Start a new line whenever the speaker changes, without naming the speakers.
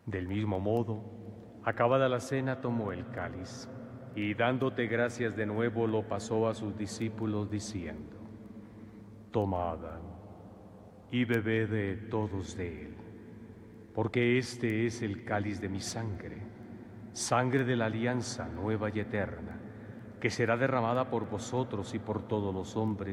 Del mismo modo, acabada la cena, tomó el cáliz, y dándote gracias de nuevo, lo pasó a sus discípulos, diciendo: Tomad y bebed de todos de él, porque este es el cáliz de mi sangre, sangre de la alianza nueva y eterna, que será derramada por vosotros y por todos los hombres